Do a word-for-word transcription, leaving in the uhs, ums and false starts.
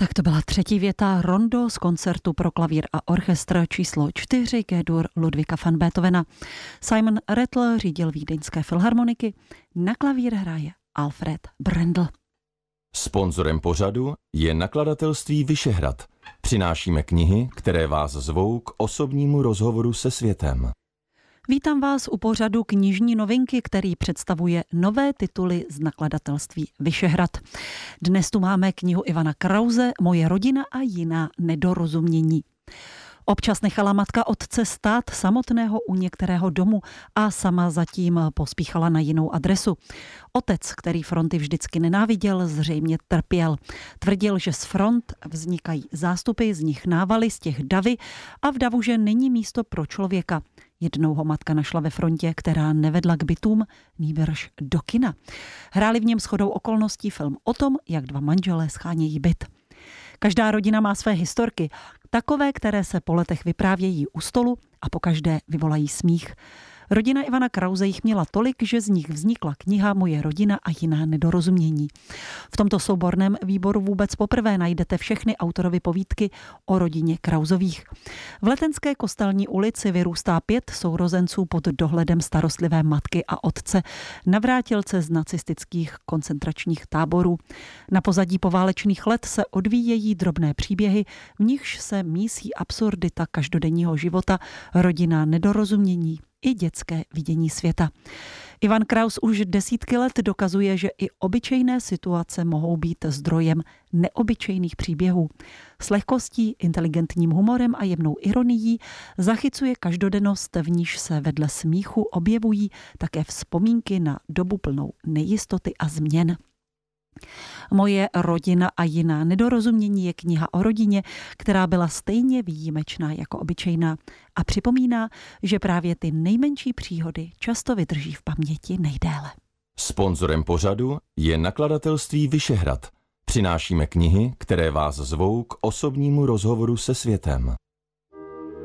Tak to byla třetí věta rondo z koncertu pro klavír a orchestr číslo čtyři G-dur Ludvíka van Beethovena. Simon Rattle řídil vídeňské filharmoniky, na klavír hraje Alfred Brendel. Sponzorem pořadu je nakladatelství Vyšehrad. Přinášíme knihy, které vás zvou k osobnímu rozhovoru se světem. Vítám vás u pořadu Knižní novinky, který představuje nové tituly z nakladatelství Vyšehrad. Dnes tu máme knihu Ivana Krause Moje rodina a jiná nedorozumění. Občas nechala matka otce stát samotného u některého domu a sama zatím pospíchala na jinou adresu. Otec, který fronty vždycky nenáviděl, zřejmě trpěl. Tvrdil, že z front vznikají zástupy, z nich návaly, z těch davy a v davu, že není místo pro člověka. Jednou ho matka našla ve frontě, která nevedla k bytům, nýbrž do kina. Hráli v něm shodou okolností film o tom, jak dva manželé schánějí byt. Každá rodina má své historky, takové, které se po letech vyprávějí u stolu a pokaždé vyvolají smích. Rodina Ivana Krause jich měla tolik, že z nich vznikla kniha Moje rodina a jiná nedorozumění. V tomto souborném výboru vůbec poprvé najdete všechny autorovy povídky o rodině Krausových. V Letenské Kostelní ulici vyrůstá pět sourozenců pod dohledem starostlivé matky a otce, navrátilce z nacistických koncentračních táborů. Na pozadí poválečných let se odvíjejí drobné příběhy, v nichž se mísí absurdita každodenního života, rodinná nedorozumění i dětské vidění světa. Ivan Kraus už desítky let dokazuje, že i obyčejné situace mohou být zdrojem neobyčejných příběhů. S lehkostí, inteligentním humorem a jemnou ironií zachycuje každodennost, v níž se vedle smíchu objevují také vzpomínky na dobu plnou nejistoty a změn. Moje rodina a jiná nedorozumění je kniha o rodině, která byla stejně výjimečná jako obyčejná a připomíná, že právě ty nejmenší příhody často vydrží v paměti nejdéle. Sponzorem pořadu je nakladatelství Vyšehrad. Přinášíme knihy, které vás zvou k osobnímu rozhovoru se světem.